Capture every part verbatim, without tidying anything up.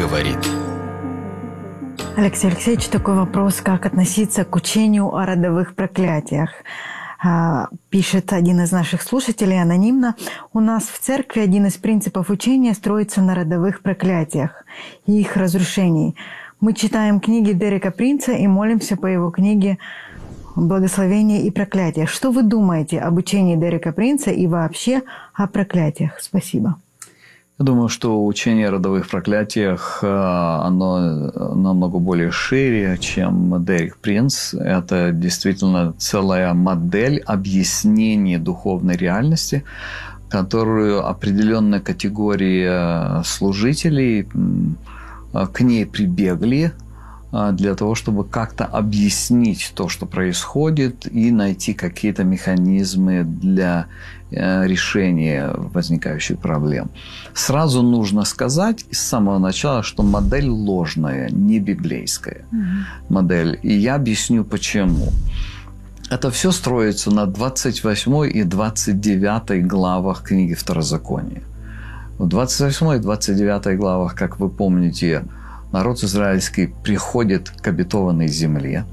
говорит. Алексей Алексеевич, такой вопрос, как относиться к учению о родовых проклятиях. Пишет один из наших слушателей анонимно. У нас в церкви один из принципов учения строится на родовых проклятиях и их разрушении. Мы читаем книги Дерека Принца и молимся по его книге «Благословение и проклятие». Что вы думаете об учении Дерека Принца и вообще о проклятиях? Спасибо. Я думаю, что учение о родовых проклятиях, оно намного более шире, чем Дерек Принц. Это действительно целая модель объяснения духовной реальности, которую определенная категория служителей к ней прибегли для того, чтобы как-то объяснить то, что происходит, и найти какие-то механизмы для решения возникающих проблем. Сразу нужно сказать с самого начала, что модель ложная, не библейская mm-hmm. модель. И я объясню, почему. Это все строится на двадцать восьмой и двадцать девятой главах книги Второзакония. В двадцать восьмой и двадцать девятой главах, как вы помните, народ израильский приходит к обетованной земле,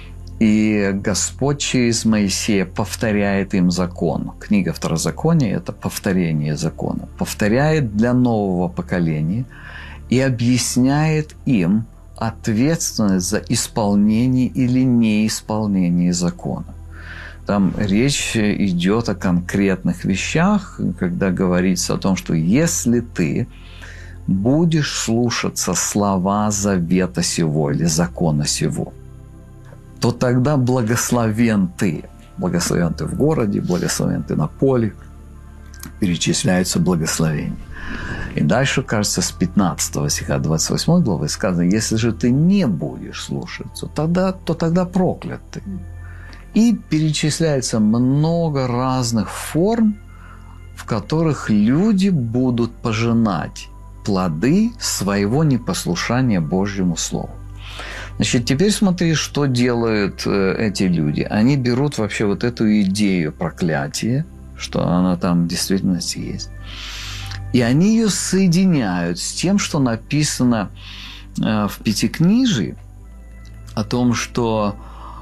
и Господь через Моисея повторяет им закон. Книга Второзакония – это повторение закона. Повторяет для нового поколения и объясняет им ответственность за исполнение или неисполнение закона. Там речь идет о конкретных вещах, когда говорится о том, что если ты будешь слушаться слова завета сего или закона сего, то тогда благословен ты. Благословен ты в городе, благословен ты на поле. Перечисляются благословения. И дальше, кажется, с пятнадцатого стиха двадцать восьмой главы сказано, если же ты не будешь слушаться, тогда, то тогда проклят ты. И перечисляется много разных форм, в которых люди будут пожинать плоды своего непослушания Божьему Слову. Значит, теперь смотри, что делают эти люди. Они берут вообще вот эту идею проклятия, что она там в действительности есть, и они ее соединяют с тем, что написано в Пятикнижии, о том, что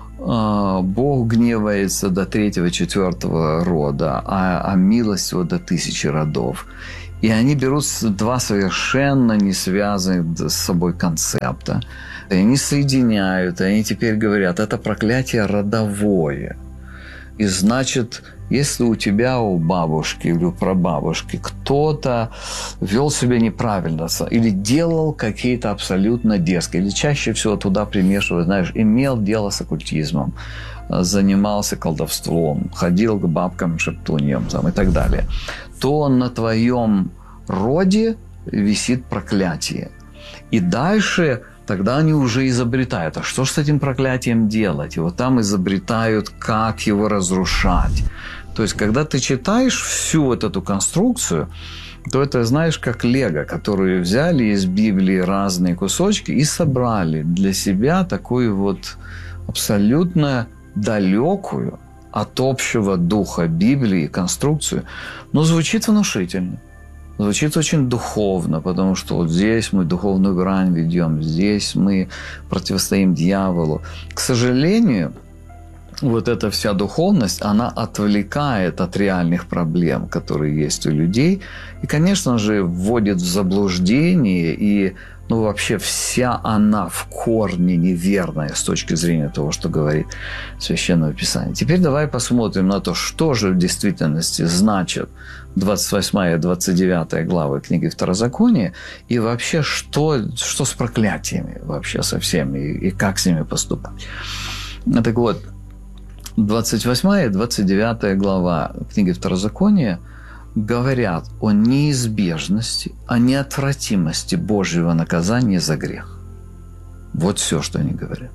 Бог гневается до третьего-четвертого рода, а, а милость его до тысячи родов. И они берут два совершенно не связанных с собой концепта. И они соединяют, и они теперь говорят, это проклятие родовое. И значит, если у тебя, у бабушки или у прабабушки кто-то вел себя неправильно или делал какие-то абсолютно дерзкие, или чаще всего туда примешивают, знаешь, имел дело с оккультизмом, занимался колдовством, ходил к бабкам-шептуньям там, и так далее, то на твоем роде висит проклятие. И дальше тогда они уже изобретают, а что же с этим проклятием делать? И вот там изобретают, как его разрушать. То есть, когда ты читаешь всю вот эту конструкцию, то это, знаешь, как лего, которые взяли из Библии разные кусочки и собрали для себя такую вот абсолютно далекую от общего духа Библии конструкцию. Но звучит внушительно. Звучит очень духовно, потому что вот здесь мы духовную грань ведем, здесь мы противостоим дьяволу. К сожалению, вот эта вся духовность, она отвлекает от реальных проблем, которые есть у людей, и, конечно же, вводит в заблуждение, и ну, вообще вся она в корне неверная с точки зрения того, что говорит Священное Писание. Теперь давай посмотрим на то, что же в действительности значит двадцать восьмая и двадцать девятая главы книги Второзакония, и вообще, что, что с проклятиями вообще со всеми, и, и как с ними поступать. Так вот, двадцать восьмая и двадцать девятая глава книги Второзакония говорят о неизбежности, о неотвратимости Божьего наказания за грех. Вот все, что они говорят.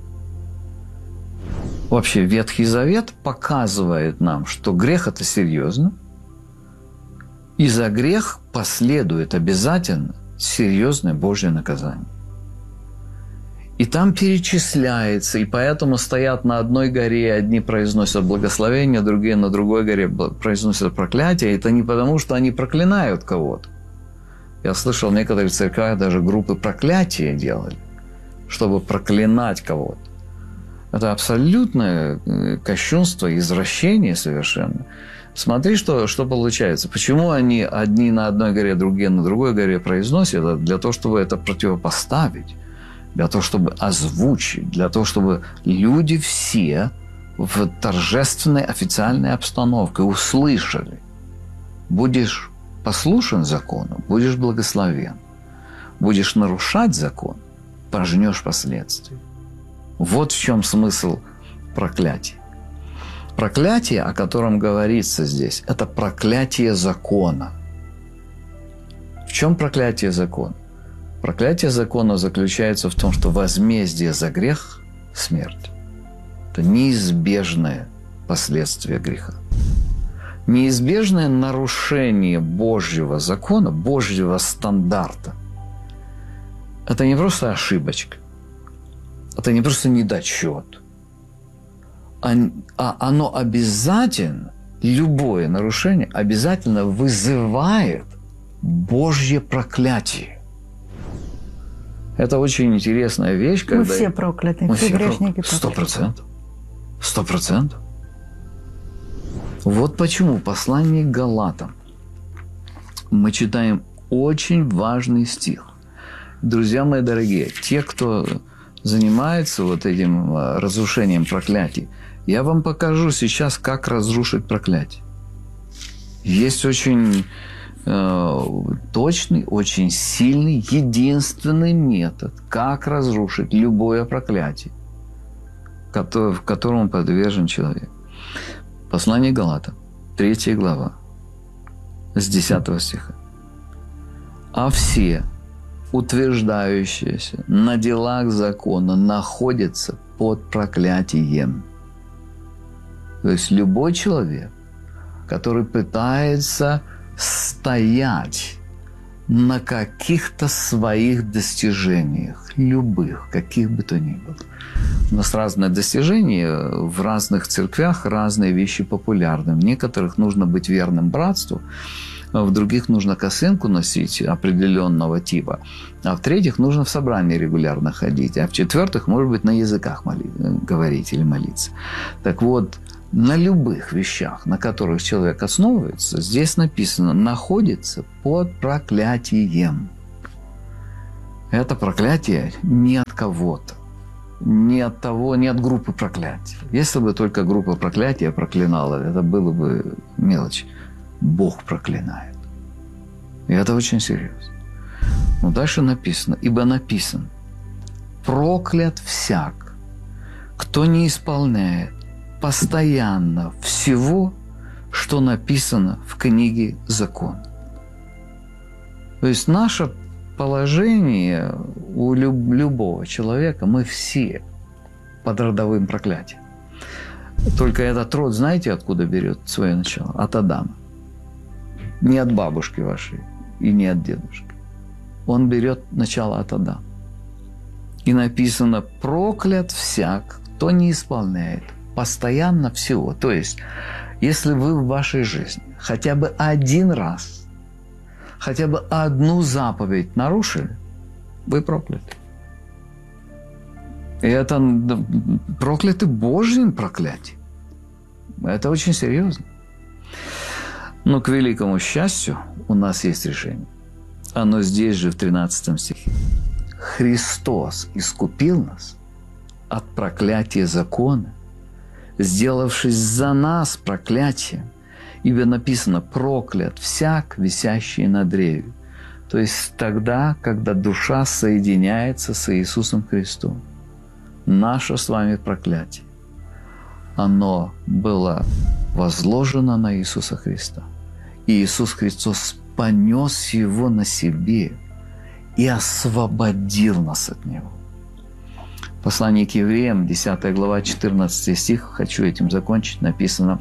Вообще, Ветхий Завет показывает нам, что грех – это серьезно, и за грех последует обязательно серьезное Божье наказание. И там перечисляется, и поэтому стоят на одной горе, одни произносят благословение, другие на другой горе произносят проклятие. Это не потому, что они проклинают кого-то. Я слышал, в некоторых церквях даже группы проклятия делали, чтобы проклинать кого-то. Это абсолютное кощунство, извращение совершенно. Смотри, что, что получается. Почему они одни на одной горе, другие на другой горе произносят это? Для того, чтобы это противопоставить, для того, чтобы озвучить, для того, чтобы люди все в торжественной официальной обстановке услышали. Будешь послушен закону, будешь благословен. Будешь нарушать закон, пожнешь последствия. Вот в чем смысл проклятия. Проклятие, о котором говорится здесь, это проклятие закона. В чем проклятие закона? Проклятие закона заключается в том, что возмездие за грех – смерть. Это неизбежное последствие греха. Неизбежное нарушение Божьего закона, Божьего стандарта – это не просто ошибочка, это не просто недочет, а оно обязательно, любое нарушение обязательно вызывает Божье проклятие. Это очень интересная вещь, когда... Мы все прокляты, мы все все грешники прокляты. Сто процентов. Сто процентов. Вот почему в послании к Галатам мы читаем очень важный стих. Друзья мои дорогие, те, кто занимается вот этим разрушением проклятий, я вам покажу сейчас, как разрушить проклятие. Есть очень э, точный, очень сильный, единственный метод, как разрушить любое проклятие, в которому подвержен человек. Послание Галатам, третья глава, с десятого стиха. «А все, утверждающиеся на делах закона, находятся под проклятием». То есть любой человек, который пытается стоять на каких-то своих достижениях, любых, каких бы то ни было. У нас разные достижения, в разных церквях разные вещи популярны. В некоторых нужно быть верным братству, в других нужно косынку носить определенного типа, а в третьих нужно в собрание регулярно ходить, а в четвертых, может быть, на языках моли- говорить или молиться. Так вот, на любых вещах, на которых человек основывается, здесь написано «находится под проклятием». Это проклятие не от кого-то, не от того, не от группы проклятия. Если бы только группа проклятия проклинала, это было бы мелочь. Бог проклинает. И это очень серьезно. Но дальше написано, ибо написано, проклят всяк, кто не исполняет постоянно всего, что написано в книге закона. То есть наше положение у люб- любого человека, мы все под родовым проклятием. Только этот род, знаете, откуда берет свое начало? От Адама. Не от бабушки вашей и не от дедушки. Он берет начало от Адама. И написано, проклят всяк, кто не исполняет постоянно всего. То есть, если вы в вашей жизни хотя бы один раз, хотя бы одну заповедь нарушили, вы прокляты. И это прокляты Божьим проклятием. Это очень серьезно. Но, к великому счастью, у нас есть решение. Оно здесь же, в тринадцатом стихе. Христос искупил нас от проклятия закона, сделавшись за нас проклятием, ибо написано «проклят всяк, висящий на древе». То есть тогда, когда душа соединяется с Иисусом Христом. Наше с вами проклятие, оно было возложено на Иисуса Христа. И Иисус Христос понес его на себе и освободил нас от него. Послание к евреям, десятая глава, четырнадцатый стих, хочу этим закончить, написано,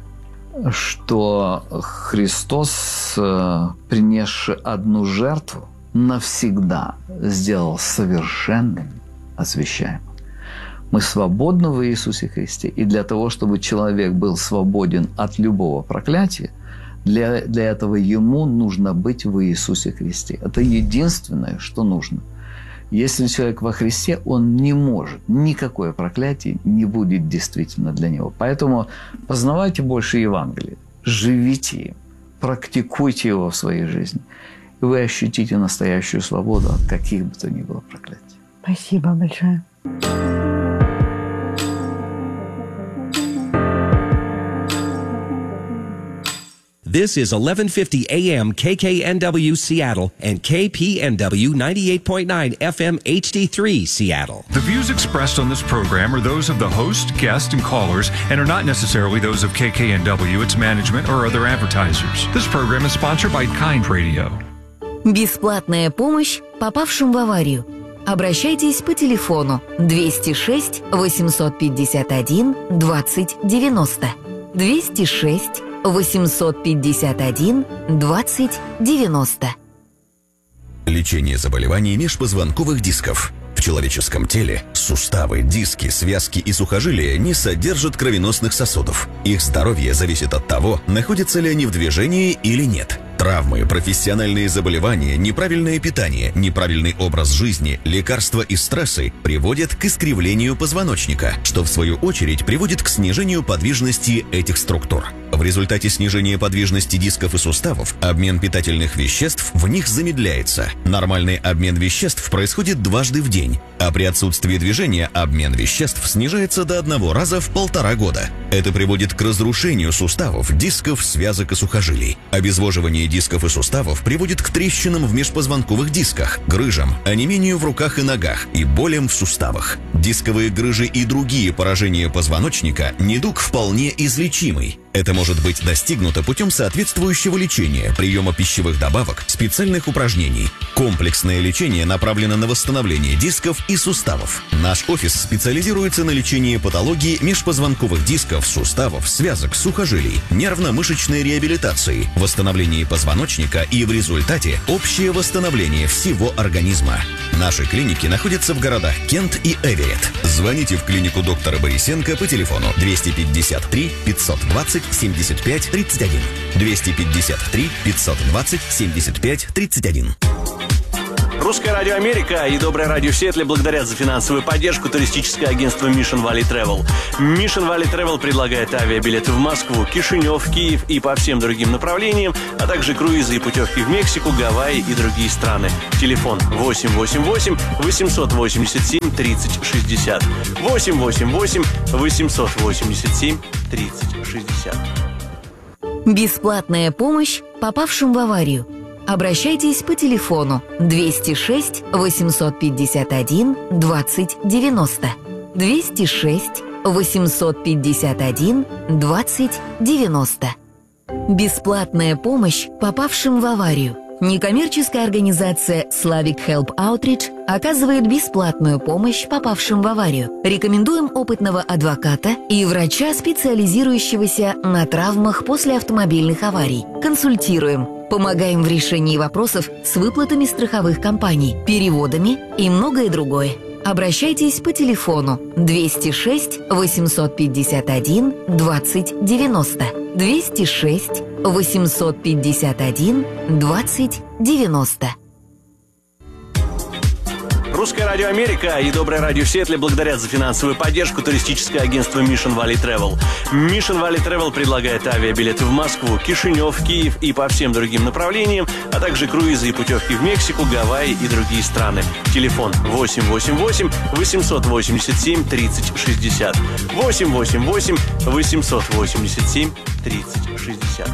что Христос, принесший одну жертву, навсегда сделал совершенным, освящаемым. Мы свободны в Иисусе Христе, и для того, чтобы человек был свободен от любого проклятия, Для, для этого ему нужно быть в Иисусе Христе. Это единственное, что нужно. Если человек во Христе, он не может. Никакое проклятие не будет действительно для него. Поэтому познавайте больше Евангелия. Живите им. Практикуйте его в своей жизни. И вы ощутите настоящую свободу от каких бы то ни было проклятий. Спасибо большое. This is eleven fifty A M K K N W Seattle and K P N W ninety-eight point nine F M H D three Seattle. The views expressed on this program are those of the host, guests, and callers and are not necessarily those of K K N W, its management, or other advertisers. This program is sponsored by Kind Radio. Бесплатная помощь попавшим в аварию. Обращайтесь по телефону двести шесть восемьсот пятьдесят один двадцать девяносто. двести шесть восемьсот пятьдесят один двадцать девяносто. Лечение заболеваний межпозвонковых дисков. В человеческом теле суставы, диски, связки и сухожилия не содержат кровеносных сосудов. Их здоровье зависит от того, находятся ли они в движении или нет. Травмы, профессиональные заболевания, неправильное питание, неправильный образ жизни, лекарства и стрессы приводят к искривлению позвоночника, что в свою очередь приводит к снижению подвижности этих структур. В результате снижения подвижности дисков и суставов обмен питательных веществ в них замедляется. Нормальный обмен веществ происходит дважды в день, а при отсутствии движения обмен веществ снижается до одного раза в полтора года. Это приводит к разрушению суставов, дисков, связок и сухожилий. Обезвоживание дисков и суставов приводит к трещинам в межпозвонковых дисках, грыжам, онемению в руках и ногах и болям в суставах. Дисковые грыжи и другие поражения позвоночника – недуг вполне излечимый. Это может быть достигнуто путем соответствующего лечения, приема пищевых добавок, специальных упражнений. Комплексное лечение направлено на восстановление дисков и суставов. Наш офис специализируется на лечении патологии межпозвонковых дисков, суставов, связок, сухожилий, нервно-мышечной реабилитации, восстановлении позвоночника и в результате общее восстановление всего организма. Наши клиники находятся в городах Кент и Эверетт. Звоните в клинику доктора Борисенко по телефону двести пятьдесят три пятьсот двадцать семьдесят пять тридцать один. двести пятьдесят три пятьсот двадцать семьдесят пять тридцать один. Русское радио Америка и Доброе радио Сиэтле благодарят за финансовую поддержку туристическое агентство Mission Valley Travel. Mission Valley Travel предлагает авиабилеты в Москву, Кишинев, Киев и по всем другим направлениям, а также круизы и путевки в Мексику, Гавайи и другие страны. Телефон восемь восемь восемь восемьсот восемьдесят семь тридцать шестьдесят. восемь восемь восемь восемьсот восемьдесят семь тридцать шестьдесят. Бесплатная помощь попавшим в аварию. Обращайтесь по телефону двести шесть восемьсот пятьдесят один двадцать девяносто. двести шесть восемьсот пятьдесят один двадцать девяносто. Бесплатная помощь попавшим в аварию. Некоммерческая организация Slavic Help Outreach оказывает бесплатную помощь попавшим в аварию. Рекомендуем опытного адвоката и врача, специализирующегося на травмах после автомобильных аварий. Консультируем. Помогаем в решении вопросов с выплатами страховых компаний, переводами и многое другое. Обращайтесь по телефону двести шесть восемьсот пятьдесят один двадцать девяносто. двести шесть восемьсот пятьдесят один двадцать девяносто. Русское радио Америка и Доброе радио Сиэтле благодарят за финансовую поддержку туристическое агентство Mission Valley Travel. Mission Valley Travel предлагает авиабилеты в Москву, Кишинев, Киев и по всем другим направлениям, а также круизы и путевки в Мексику, Гавайи и другие страны. Телефон восемь восемь восемь восемьсот восемьдесят семь тридцать шестьдесят. восемь восемь восемь восемьсот восемьдесят семь тридцать шестьдесят.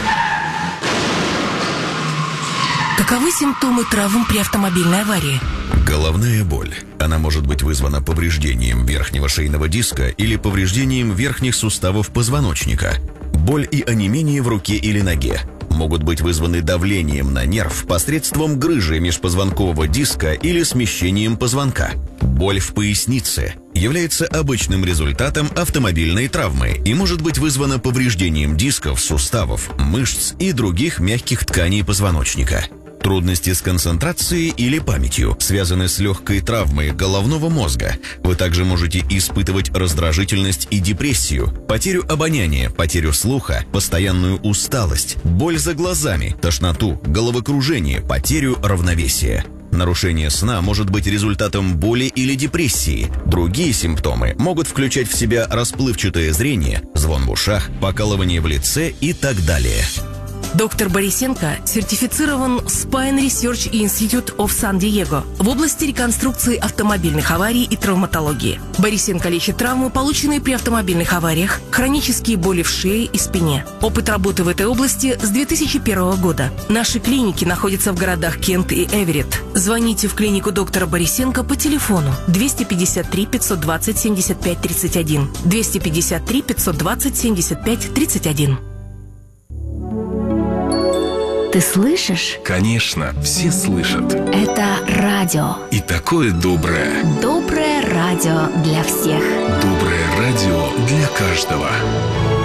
Каковы симптомы травм при автомобильной аварии? Головная боль. Она может быть вызвана повреждением верхнего шейного диска или повреждением верхних суставов позвоночника. Боль и онемение в руке или ноге могут быть вызваны давлением на нерв посредством грыжи межпозвонкового диска или смещением позвонка. Боль в пояснице является обычным результатом автомобильной травмы и может быть вызвана повреждением дисков, суставов, мышц и других мягких тканей позвоночника. Трудности с концентрацией или памятью связаны с легкой травмой головного мозга. Вы также можете испытывать раздражительность и депрессию, потерю обоняния, потерю слуха, постоянную усталость, боль за глазами, тошноту, головокружение, потерю равновесия. Нарушение сна может быть результатом боли или депрессии. Другие симптомы могут включать в себя расплывчатое зрение, звон в ушах, покалывание в лице и так далее. Доктор Борисенко сертифицирован Spine Research Institute of San-Diego в области реконструкции автомобильных аварий и травматологии. Борисенко лечит травмы, полученные при автомобильных авариях, хронические боли в шее и спине. Опыт работы в этой области с две тысячи первого года. Наши клиники находятся в городах Кент и Эверетт. Звоните в клинику доктора Борисенко по телефону двести пятьдесят три пятьсот двадцать семьдесят пять тридцать один, двести пятьдесят три пятьсот двадцать семьдесят пять тридцать один. Ты слышишь? Конечно, все слышат. Это радио. И такое доброе. Доброе радио для всех. Доброе радио для каждого.